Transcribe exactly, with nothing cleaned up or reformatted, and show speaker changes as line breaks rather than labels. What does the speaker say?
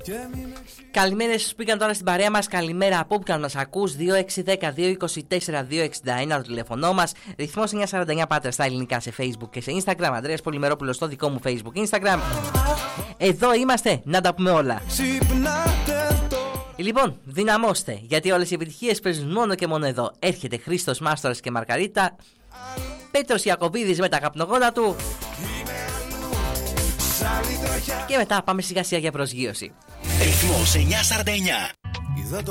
Καλημέρα στους που πήγαν τώρα στην παρέα μας. Καλημέρα από όπου κάνουν να μας ακούς. Δύο έξι ένα δύο, δύο τέσσερα, δύο εξήντα ένα το τηλέφωνό μας. Ρυθμός εννιακόσια σαράντα εννιά Πάτρα στα ελληνικά σε Facebook και σε Instagram. Ανδρέας Πολυμερόπουλος στο δικό μου Facebook Instagram. Εδώ είμαστε να τα πούμε όλα. Λοιπόν, δυναμώστε, γιατί όλες οι επιτυχίες παίζουν μόνο και μόνο εδώ. Έρχεται Χρήστος Μάστορας και Μαρκαρίτα, Πέτρος Ιακωβίδης με τα καπνογόνα του. Και μετά πάμε σιγά σιγά για προσγείωση.
Ρυθμός εννιακόσια σαράντα εννιά.